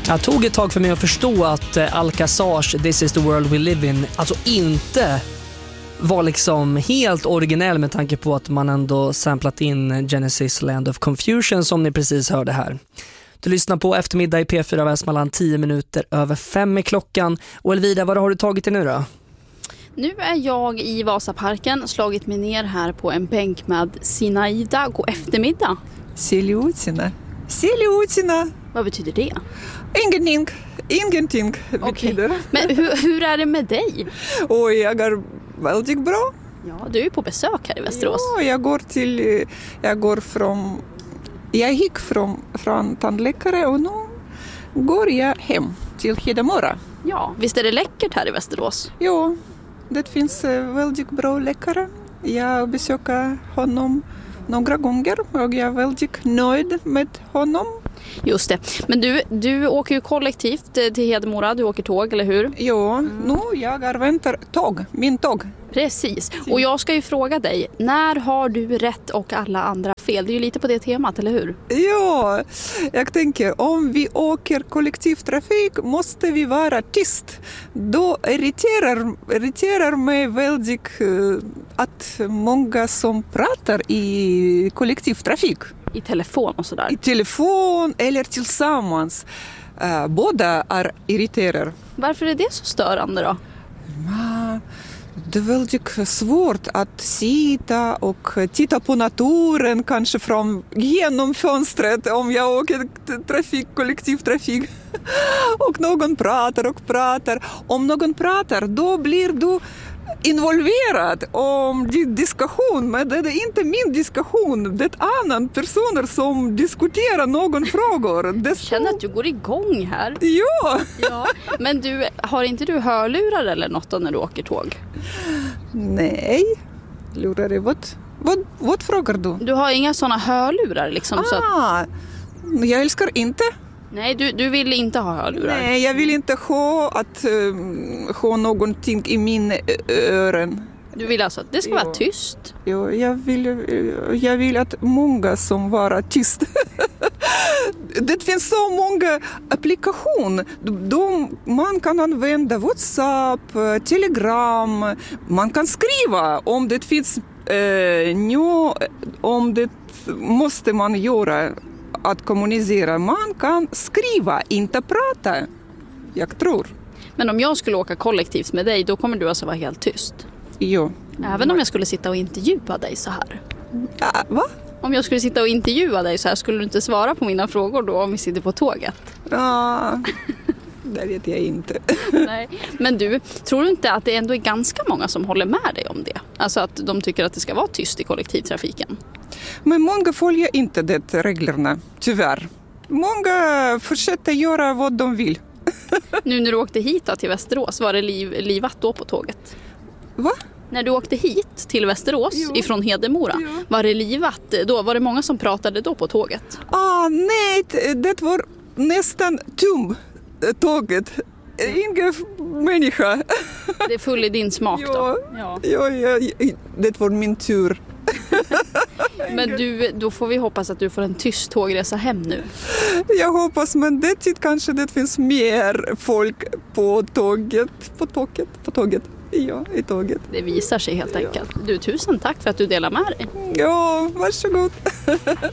Jag tog ett tag för mig att förstå att Alcazars This is the world we live in alltså inte var liksom helt originell med tanke på att man ändå samplat in Genesis Land of Confusion som ni precis hörde här. Du lyssnar på Eftermiddag i P4 Västmanland, 10 minuter över 5 är klockan. Och Elvira, vad har du tagit dig nu då? Nu är jag i Vasaparken, slagit mig ner här på en bänk med Sinaida. God eftermiddag. Siljutina. Vad betyder det? Ingenting betyder. Men hur är det med dig? Och jag är väldigt bra. Ja, du är på besök här i Västerås. Ja, jag gick från tandläkare och nu går jag hem till Hedemora. Ja, visst är det läckert här i Västerås? Ja, det finns väldigt bra läkare. Jag besöker honom några gånger och jag är väldigt nöjd med honom. Just det. Men du åker ju kollektivt till Hedemora, du åker tåg, eller hur? Ja, nu jag väntar min tåg. Precis. Och jag ska ju fråga dig, när har du rätt och alla andra fel? Det är ju lite på det temat, eller hur? Ja, jag tänker om vi åker kollektivtrafik måste vi vara tyst. Då irriterar mig väldigt att många som pratar i kollektivtrafik. I telefon och sådär? I telefon eller tillsammans. Båda är irriterar. Varför är det så störande då? Det är väldigt svårt att sitta och titta på naturen kanske genom fönstret om jag åker kollektivtrafik och någon pratar. Om någon pratar då blir du involverad om din diskussion, men det är inte min diskussion, det är annan personer som diskuterar någon frågor. Jag känner att du går igång här. Ja. Men har inte du hörlurar eller något då när du åker tåg? Nej, lurar vad frågar du? Du har inga såna hörlurar liksom? Jag älskar inte. Nej, du vill inte ha hörlurar? Nej, jag vill inte ha någonting i min öron. Du vill alltså att det ska vara tyst? Ja, jag vill att många som vara tyst. Det finns så många applikationer. Man kan använda WhatsApp, Telegram. Man kan skriva om det finns om det måste man göra att kommunicera. Man kan skriva, inte prata. Jag tror. Men om jag skulle åka kollektivt med dig, då kommer du alltså vara helt tyst? Jo. Även om jag skulle sitta och intervjua dig så här? Va? Om jag skulle sitta och intervjua dig så här, skulle du inte svara på mina frågor då om vi sitter på tåget? Det vet jag inte. Nej. Men tror du inte att det ändå är ganska många som håller med dig om det? Alltså att de tycker att det ska vara tyst i kollektivtrafiken? Men många följer inte det reglerna, tyvärr. Många fortsätter göra vad de vill. Nu när du åkte hit då, till Västerås, var det livat då på tåget? Va? När du åkte hit till Västerås ifrån Hedemora, var det livat då? Var det många som pratade då på tåget? Nej, det var nästan tom tåget. Ingen människa. Det är full i din smak då? Ja, det var min tur. Men då får vi hoppas att du får en tyst tågresa hem nu. Jag hoppas, men det kanske det finns mer folk på tåget. Ja, i tåget. Det visar sig helt enkelt. Du, tusen tack för att du delar med dig. Ja, varsågod.